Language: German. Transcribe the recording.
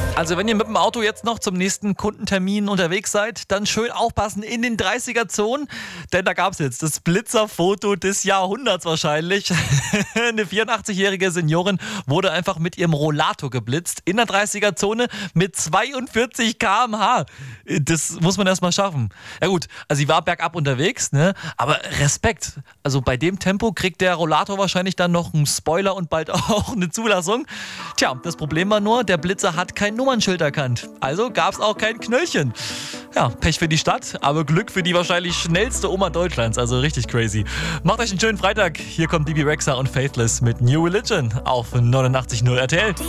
Also wenn ihr mit dem Auto jetzt noch zum nächsten Kundentermin unterwegs seid, dann schön aufpassen in den 30er-Zonen, denn da gab es jetzt das Blitzerfoto des Jahrhunderts wahrscheinlich. Eine 84-jährige Seniorin wurde einfach mit ihrem Rollator geblitzt in der 30er-Zone mit 42 km/h. Das muss man erst mal schaffen. Ja gut, also sie war bergab unterwegs, ne? Aber Respekt. Also bei dem Tempo kriegt der Rollator wahrscheinlich dann noch einen Spoiler und bald auch eine Zulassung. Tja, das Problem war nur, der Blitzer hat kein Nummernschild erkannt. Also gab es auch kein Knöllchen. Ja, Pech für die Stadt, aber Glück für die wahrscheinlich schnellste Oma Deutschlands. Also richtig crazy. Macht euch einen schönen Freitag. Hier kommt Bibi Rexha und Faithless mit New Religion auf 89.0 RTL.